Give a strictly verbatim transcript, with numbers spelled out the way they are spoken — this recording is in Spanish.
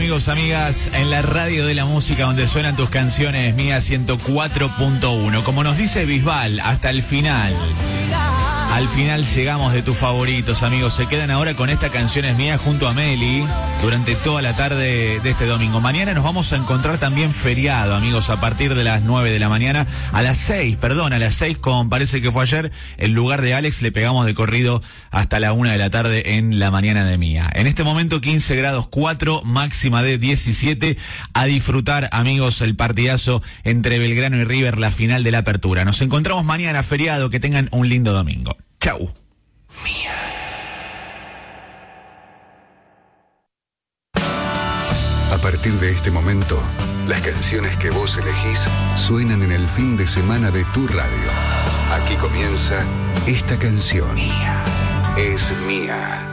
amigos, amigas, en la radio de la música donde suenan tus canciones, Mía ciento cuatro punto uno. Como nos dice Bisbal, hasta el final. Al final llegamos de tus favoritos, amigos. Se quedan ahora con esta Canciones Mías junto a Meli durante toda la tarde de este domingo. Mañana nos vamos a encontrar también feriado, amigos, a partir de las nueve de la mañana. A las seis, perdón, a las seis, como parece que fue ayer, en lugar de Alex, le pegamos de corrido hasta la una de la tarde en la mañana de Mía. En este momento quince grados cuatro, máxima de diecisiete. A disfrutar, amigos, el partidazo entre Belgrano y River, la final de la apertura. Nos encontramos mañana feriado. Que tengan un lindo domingo. Chau. Mía. A partir de este momento, las canciones que vos elegís suenan en el fin de semana de tu radio. Aquí comienza Esta Canción. Mía. Es mía.